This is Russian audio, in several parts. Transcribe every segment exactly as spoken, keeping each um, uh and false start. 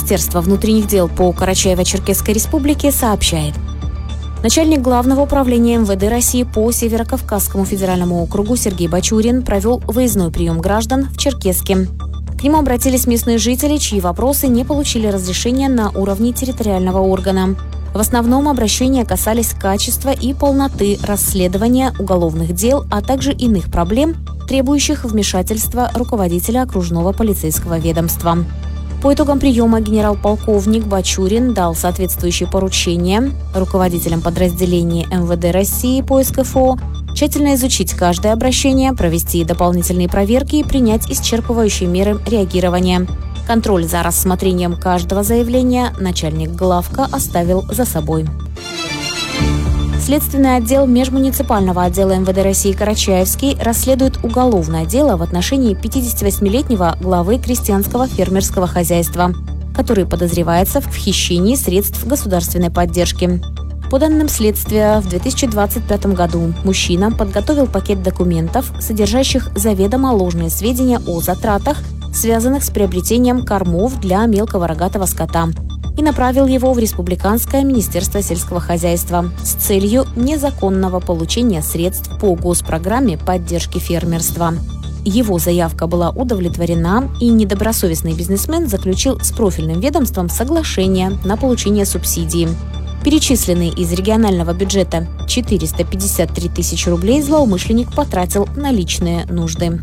Министерства внутренних дел по Карачаево-Черкесской республике сообщает. Начальник Главного управления эм вэ дэ России по Северокавказскому федеральному округу Сергей Бачурин провел выездной прием граждан в Черкесске. К нему обратились местные жители, чьи вопросы не получили разрешения на уровне территориального органа. В основном обращения касались качества и полноты расследования уголовных дел, а также иных проблем, требующих вмешательства руководителя окружного полицейского ведомства. По итогам приема генерал-полковник Бачурин дал соответствующие поручения руководителям подразделений эм вэ дэ России по эс ка эф о тщательно изучить каждое обращение, провести дополнительные проверки и принять исчерпывающие меры реагирования. Контроль за рассмотрением каждого заявления начальник главка оставил за собой. Следственный отдел межмуниципального отдела эм вэ дэ России Карачаевский расследует уголовное дело в отношении пятидесятивосьмилетнего главы крестьянского фермерского хозяйства, который подозревается в хищении средств государственной поддержки. По данным следствия, в две тысячи двадцать пятом году мужчина подготовил пакет документов, содержащих заведомо ложные сведения о затратах, связанных с приобретением кормов для мелкого рогатого скота, и направил его в Республиканское министерство сельского хозяйства с целью незаконного получения средств по госпрограмме поддержки фермерства. Его заявка была удовлетворена, и недобросовестный бизнесмен заключил с профильным ведомством соглашение на получение субсидии. Перечисленные из регионального бюджета четыреста пятьдесят три тысячи рублей злоумышленник потратил на личные нужды.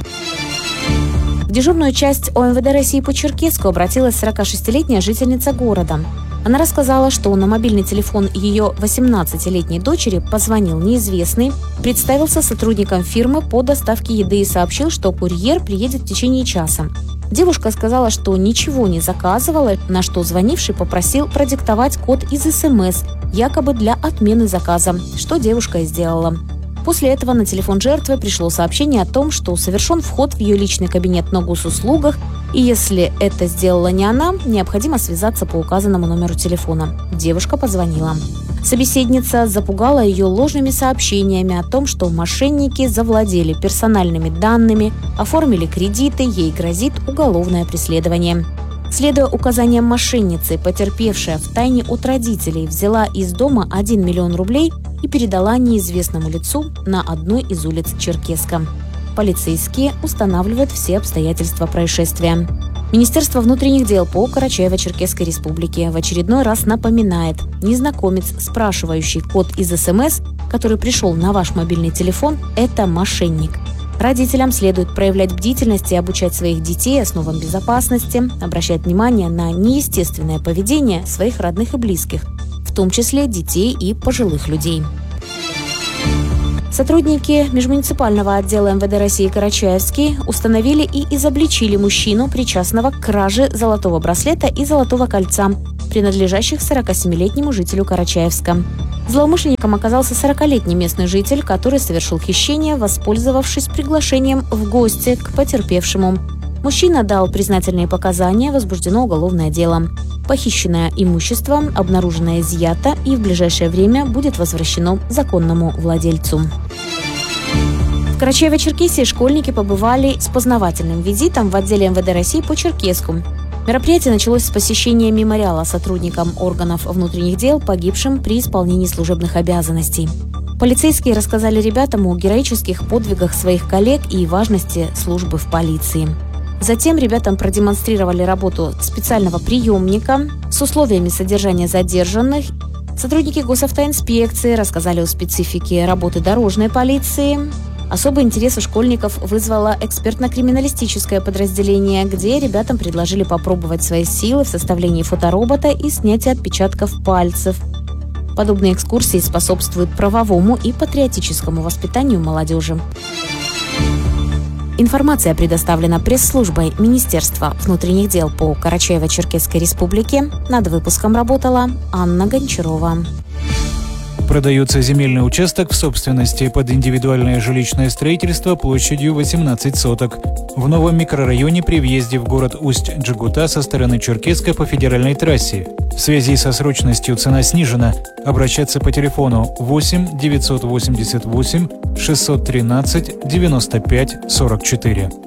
В дежурную часть о эм вэ дэ России по Черкесску обратилась сорокашестилетняя жительница города. Она рассказала, что на мобильный телефон ее восемнадцатилетней дочери позвонил неизвестный, представился сотрудником фирмы по доставке еды и сообщил, что курьер приедет в течение часа. Девушка сказала, что ничего не заказывала, на что звонивший попросил продиктовать код из эс эм эс, якобы для отмены заказа, что девушка и сделала. После этого на телефон жертвы пришло сообщение о том, что совершен вход в ее личный кабинет на госуслугах, и если это сделала не она, необходимо связаться по указанному номеру телефона. Девушка позвонила. Собеседница запугала ее ложными сообщениями о том, что мошенники завладели персональными данными, оформили кредиты, ей грозит уголовное преследование. Следуя указаниям мошенницы, потерпевшая втайне от родителей взяла из дома один миллион рублей и передала неизвестному лицу на одной из улиц Черкесска. Полицейские устанавливают все обстоятельства происшествия. Министерство внутренних дел по Карачаево-Черкесской республике в очередной раз напоминает: незнакомец, спрашивающий код из эс эм эс, который пришел на ваш мобильный телефон, это мошенник. Родителям следует проявлять бдительность и обучать своих детей основам безопасности, обращать внимание на неестественное поведение своих родных и близких, в том числе детей и пожилых людей. Сотрудники межмуниципального отдела эм вэ дэ России Карачаевский установили и изобличили мужчину, причастного к краже золотого браслета и золотого кольца, принадлежащих сорокасемилетнему жителю Карачаевска. Злоумышленником оказался сорокалетний местный житель, который совершил хищение, воспользовавшись приглашением в гости к потерпевшему. Мужчина дал признательные показания, возбуждено уголовное дело. Похищенное имущество обнаружено изъято и в ближайшее время будет возвращено законному владельцу. В Карачаево-Черкесии школьники побывали с познавательным визитом в отделе эм вэ дэ России по Черкесску. Мероприятие началось с посещения мемориала сотрудникам органов внутренних дел, погибшим при исполнении служебных обязанностей. Полицейские рассказали ребятам о героических подвигах своих коллег и важности службы в полиции. Затем ребятам продемонстрировали работу специального приемника с условиями содержания задержанных. Сотрудники госавтоинспекции рассказали о специфике работы дорожной полиции. Особый интерес у школьников вызвало экспертно-криминалистическое подразделение, где ребятам предложили попробовать свои силы в составлении фоторобота и снятии отпечатков пальцев. Подобные экскурсии способствуют правовому и патриотическому воспитанию молодежи. Информация предоставлена пресс-службой Министерства внутренних дел по Карачаево-Черкесской республике. Над выпуском работала Анна Гончарова. Продается земельный участок в собственности под индивидуальное жилищное строительство площадью восемнадцать соток в новом микрорайоне при въезде в город Усть-Джегута со стороны Черкесска по федеральной трассе. В связи со срочностью цена снижена. Обращаться по телефону восемь девятьсот восемьдесят восемь шестьсот тринадцать девяносто пять сорок четыре.